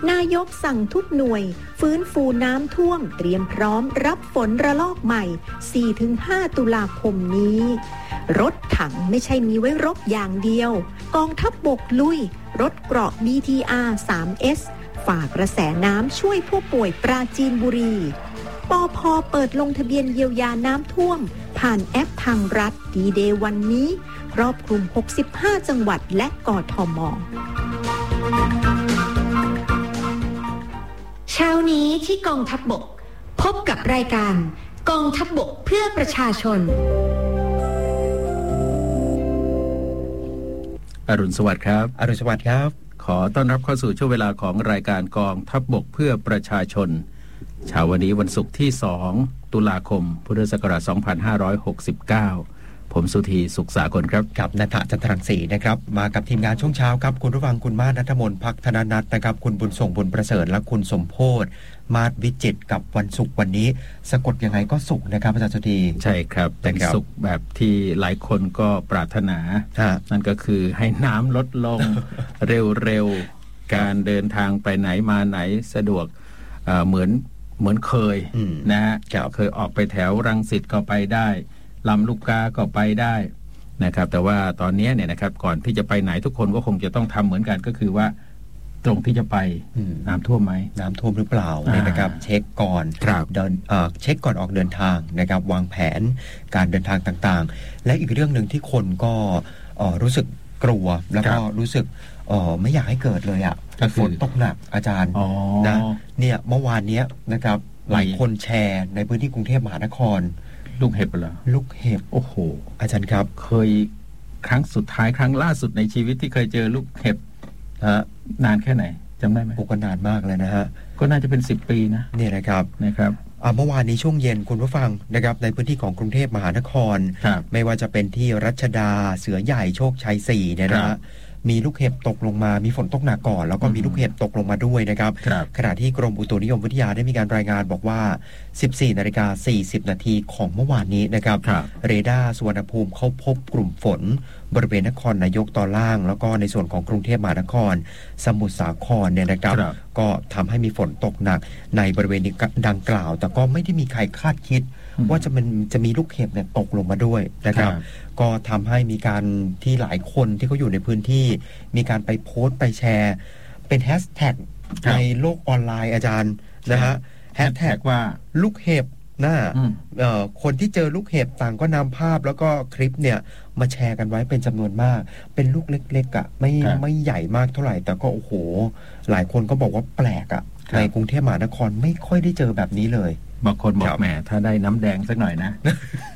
นายกสั่งทุกหน่วยฟื้นฟูน้ำท่วมเตรียมพร้อมรับฝนระลอกใหม่ 4-5 ตุลาคมนี้รถถังไม่ใช่มีไว้รบอย่างเดียวกองทัพบกลุยรถเกราะ BTR 3S ฝ่ากระแสน้ำช่วยผู้ป่วยปราจีนบุรีปภ.เปิดลงทะเบียนเยียวยาน้ำท่วมผ่านแอปทางรัฐดีเดย์วันนี้ครอบคลุม65จังหวัดและกทม. เช้านี้ที่กองทัพบกพบกับรายการกองทัพบกเพื่อประชาชนอรุณสวัสดิ์ครับอรุณสวัสดิ์ครับขอต้อนรับเข้าสู่ช่วงเวลาของรายการกองทัพบกเพื่อประชาชนเช้าวันนี้วันศุกร์ที่2ตุลาคมพุทธศักราช2569ผมสุธีสุขสากลครับกับณัฐจันทรังสีนะครับมากับทีมงานช่วงเช้าครับคุณผู้ฟังคุณมาศณัฐมนต์ภักธนนัทนะครับคุณบุญส่งบุญประเสริฐและคุณสมโพธิ์มาศวิจิตรกับวันศุกร์วันนี้สะกดยังไงก็สุขนะครับอาจารย์สุธีใช่ครับเป็นสุขแบบที่หลายคนก็ปรารถนานั่นก็คือให้น้ำลดลง เร็วๆการเดินทางไปไหนมาไหนสะดวกเหมือนเคยนะฮะเคยออกไปแถวรังสิตก็ไปได้ลำลูกกาก็ไปได้นะครับแต่ว่าตอนนี้เนี่ยนะครับก่อนที่จะไปไหนทุกคนก็คงจะต้องทำเหมือนกันก็คือว่าตรงที่จะไปน้ำท่วมไหมน้ำท่วมหรือเปล่านะครับเช็คก่อนเดินเช็คก่อนออกเดินทางนะครับวางแผนการเดินทางต่างๆและอีกเรื่องหนึ่งที่คนก็รู้สึกกลัวแล้วก็รู้สึกไม่อยากให้เกิดเลยอ่ะฝนตกหนักอาจารย์นะเนี่ยเมื่อวานนี้นะครับหลายคนแชร์ในพื้นที่กรุงเทพมหานครลูกเห็บเหรอลูกเห็บโอ้โหอาจารย์ครับเคยครั้งสุดท้ายครั้งล่าสุดในชีวิตที่เคยเจอลูกเห็บนานแค่ไหนจำได้ไหมก็นานมากเลยนะฮะก็น่าจะเป็น10 ปีนะเนี่ยนะครับเมื่อวานนี้ช่วงเย็นคุณผู้ฟังนะครับในพื้นที่ของกรุงเทพมหานครไม่ว่าจะเป็นที่รัชดาเสือใหญ่โชคชัย4เนี่ยนะฮะมีลูกเห็บตกลงมามีฝนตกหนักก่อนแล้วก็มีลูกเห็บตกลงมาด้วยนะครับขณะที่กรมอุตุนิยมวิทยาได้มีการรายงานบอกว่า 14:40 นาทีของเมื่อวานนี้นะครับเรดาร์สุวรรณภูมิเขาพบกลุ่มฝนบริเวณนครนายกตอนล่างแล้วก็ในส่วนของกรุงเทพมหานครสมุทรสาครเนี่ยนะครับก็ทำให้มีฝนตกหนักในบริเวณดังกล่าวแต่ก็ไม่ได้มีใครคาดคิดว่าจะมีลูกเห็บเนี่ยตกลงมาด้วยนะครับก็ทำให้มีการที่หลายคนที่เขาอยู่ในพื้นที่มีการไปโพสต์ไปแชร์เป็นแฮชแท็กในโลกออนไลน์อาจารย์นะฮะแฮชแท็กว่าลูกเห็บนะคนที่เจอลูกเห็บต่างก็นำภาพแล้วก็คลิปเนี่ยมาแชร์กันไว้เป็นจำนวนมากเป็นลูกเล็กๆอ่ะไม่ใหญ่มากเท่าไหร่แต่ก็โอ้โหหลายคนก็บอกว่าแปลกอ่ะในกรุงเทพมหานครไม่ค่อยได้เจอแบบนี้เลยบางคนบอกแหมถ้าได้น้ำแดงสักหน่อยนะ